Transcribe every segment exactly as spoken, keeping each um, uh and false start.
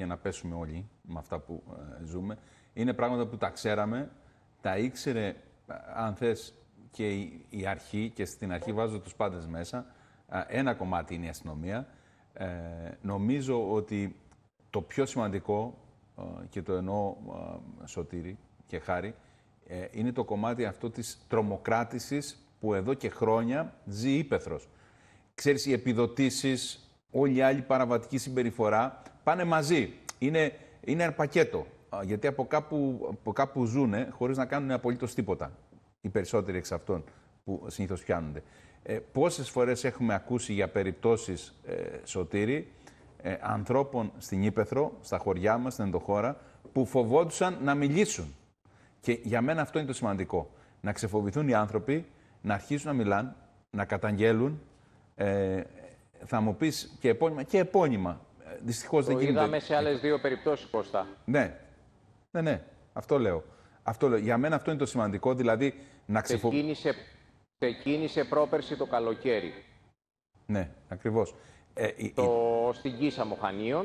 για να πέσουμε όλοι με αυτά που ε, ζούμε. Είναι πράγματα που τα ξέραμε, τα ήξερε, αν θες, και η, η αρχή, και στην αρχή βάζω τους πάντες μέσα. Ένα κομμάτι είναι η αστυνομία. Ε, νομίζω ότι το πιο σημαντικό, ε, και το εννοώ ε, Σωτήρη και Χάρη, ε, είναι το κομμάτι αυτό της τρομοκράτησης που εδώ και χρόνια ζει ύπαιθρος. Ξέρεις, οι επιδοτήσεις, όλη η άλλη παραβατική συμπεριφορά πάνε μαζί. Είναι, είναι ένα πακέτο. Γιατί από κάπου, από κάπου ζουνε χωρίς να κάνουν απολύτως τίποτα. Οι περισσότεροι εξ αυτών που συνήθως πιάνονται. Ε, πόσες φορές έχουμε ακούσει για περιπτώσεις, ε, Σωτήρη, ε, ανθρώπων στην ύπαιθρο, στα χωριά μας, στην ενδοχώρα, που φοβόντουσαν να μιλήσουν. Και για μένα αυτό είναι το σημαντικό. Να ξεφοβηθούν οι άνθρωποι, να αρχίσουν να μιλάνε, να καταγγέλουν. Ε, θα μου πεις και επώνυμα. Και επώνυμα. Δυστυχώς δεν γίνεται. Το είδαμε σε άλλες δύο περιπτώσεις, Κώστα. Ναι. Ναι, ναι. Αυτό λέω. Αυτό λέω. Για μένα αυτό είναι το σημαντικό, δηλαδή να ξεφοβηθούν. Ξεκίνησε πρόπερση το καλοκαίρι. Ναι, ακριβώς. Ε, το... η... Στην Κίσα Μοχανίων.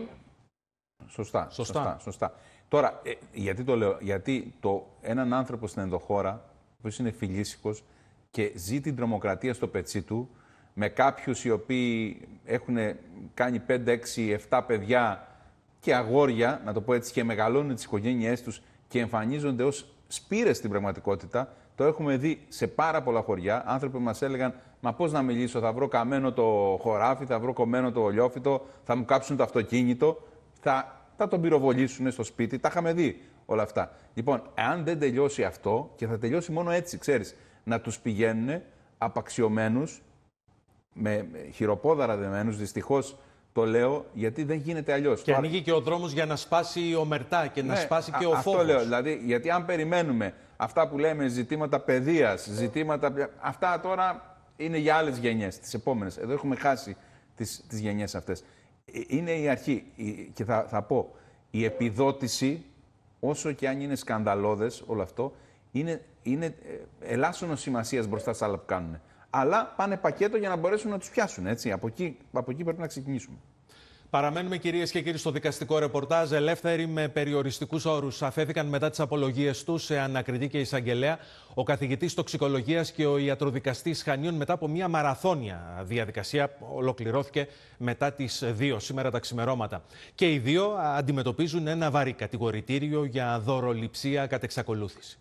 Σωστά, σωστά, σωστά. σωστά. Τώρα, ε, γιατί το λέω, γιατί το, έναν άνθρωπο στην ενδοχώρα, που είναι φιλήσικος και ζει την τρομοκρατία στο πετσί του, με κάποιους οι οποίοι έχουν κάνει πέντε, έξι, επτά παιδιά και αγόρια, να το πω έτσι, και μεγαλώνουν τις οικογένειές τους και εμφανίζονται ως σπήρες στην πραγματικότητα. Το έχουμε δει σε πάρα πολλά χωριά. Άνθρωποι μας έλεγαν, μα πώς να μιλήσω, θα βρω καμένο το χωράφι, θα βρω κομμένο το ολιόφυτο, θα μου κάψουν το αυτοκίνητο, θα, θα τον πυροβολήσουν στο σπίτι. Τα είχαμε δει όλα αυτά. Λοιπόν, αν δεν τελειώσει αυτό, και θα τελειώσει μόνο έτσι, ξέρεις, να τους πηγαίνουν απαξιωμένους, με χειροπόδαρα δεμένους, δυστυχώς το λέω, γιατί δεν γίνεται αλλιώς. Και ανοίγει και ο δρόμος για να σπάσει η ομερτά και να ναι, σπάσει και ο φόβος. Αυτό λέω, δηλαδή, γιατί αν περιμένουμε αυτά που λέμε ζητήματα παιδείας, ζητήματα... Αυτά τώρα είναι για άλλες γενιές, τις επόμενες. Εδώ έχουμε χάσει τις, τις γενιές αυτές. Είναι η αρχή. Και θα, θα πω, η επιδότηση, όσο και αν είναι σκανδαλώδες όλο αυτό, είναι, είναι ελάσσονος σημασίας μπροστά σε άλλα που κάνουν. Αλλά πάνε πακέτο για να μπορέσουν να τους πιάσουν. Έτσι. Από εκεί, από εκεί πρέπει να ξεκινήσουμε. Παραμένουμε, κυρίες και κύριοι, στο δικαστικό ρεπορτάζ. Ελεύθεροι με περιοριστικούς όρους αφέθηκαν μετά τις απολογίες τους σε ανακριτή και εισαγγελέα ο καθηγητής τοξικολογίας και ο ιατροδικαστής Χανίων μετά από μια μαραθώνια διαδικασία. Ολοκληρώθηκε μετά τις δύο σήμερα τα ξημερώματα. Και οι δύο αντιμετωπίζουν ένα βαρύ κατηγορητήριο για δωροληψία κατ' εξακολούθηση.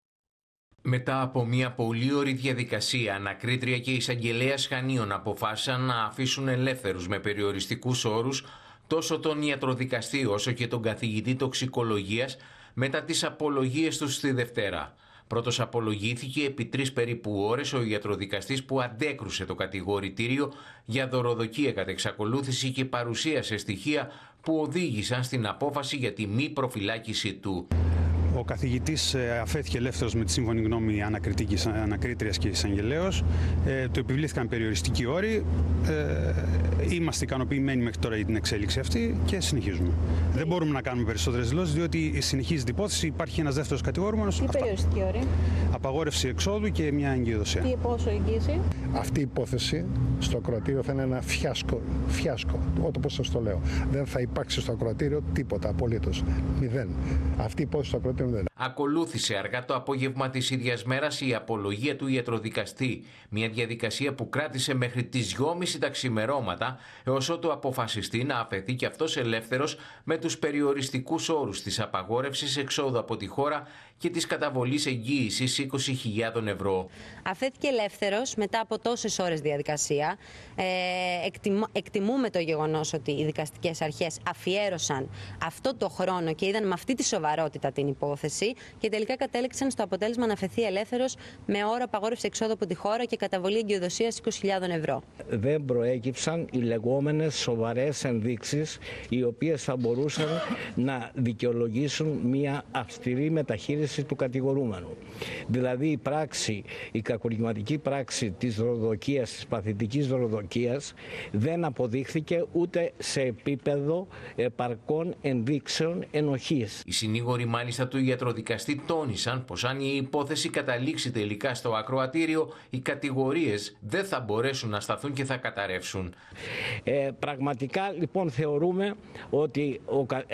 Μετά από μια πολύ ωρή διαδικασία, ανακρίτρια και εισαγγελέας Χανίων αποφάσισαν να αφήσουν ελεύθερους με περιοριστικούς όρους τόσο τον ιατροδικαστή όσο και τον καθηγητή τοξικολογίας μετά τις απολογίες τους στη Δευτέρα. Πρώτος απολογήθηκε επί τρεις περίπου ώρες ο ιατροδικαστής που αντέκρουσε το κατηγορητήριο για δωροδοκία κατ' εξακολούθηση και παρουσίασε στοιχεία που οδήγησαν στην απόφαση για τη μη προφυλάκησή του. Ο καθηγητής αφέθηκε ελεύθερος με τη σύμφωνη γνώμη ανακρίτριας και εισαγγελέως. Ε, του επιβλήθηκαν περιοριστικοί όροι. Ε, είμαστε ικανοποιημένοι μέχρι τώρα για την εξέλιξη αυτή και συνεχίζουμε. Δεν μπορούμε να κάνουμε περισσότερες δηλώσεις, διότι συνεχίζει την υπόθεση. Υπάρχει ένας δεύτερος κατηγορούμενος. Τι περιοριστικοί όροι? Απαγόρευση εξόδου και μια εγκυοδοσία. Τι πόσο εγγύηση? Αυτή η υπόθεση στο ακροατήριο θα είναι ένα φιάσκο. Φιάσκο, όπως σας το λέω. Δεν θα υπάρξει στο ακροατήριο τίποτα απολύτως. Μηδέν. Αυτή η υπόθεση στο ακροατήριο. Ακολούθησε αργά το απόγευμα της ίδιας μέρας η απολογία του ιατροδικαστή. Μια διαδικασία που κράτησε μέχρι τις δυόμιση τα ξημερώματα, έως ότου αποφασιστεί να αφαιθεί και αυτός ελεύθερος με τους περιοριστικούς όρους της απαγόρευσης εξόδου από τη χώρα και της καταβολής εγγύησης είκοσι χιλιάδες ευρώ. Αφέθηκε ελεύθερος μετά από τόσες ώρες διαδικασία. Ε, εκτιμ, εκτιμούμε το γεγονός ότι οι δικαστικές αρχές αφιέρωσαν αυτό το χρόνο και είδαν με αυτή τη σοβαρότητα την υπόθεση και τελικά κατέληξαν στο αποτέλεσμα να αφαιθεί ελεύθερος με όρο απαγόρευση εξόδου από τη χώρα και καταβολή εγκυοδοσίας είκοσι χιλιάδες ευρώ. Δεν προέκυψαν οι λεγόμενες σοβαρές ενδείξεις οι οποίες θα μπορούσαν να δικαιολογήσουν μια αυστηρή μεταχείριση του κατηγορούμενου. Δηλαδή η πράξη, η κακουργηματική πράξη της δωροδοκίας, της παθητικής δωροδοκίας δεν αποδείχθηκε ούτε σε επίπεδο επαρκών ενδείξεων ενοχής. Οι συνήγοροι μάλιστα του ιατροδικαστή τόνισαν πως αν η υπόθεση καταλήξει τελικά στο ακροατήριο, οι κατηγορίες δεν θα μπορέσουν να σταθούν και θα καταρρεύσουν. Ε, πραγματικά λοιπόν θεωρούμε ότι ο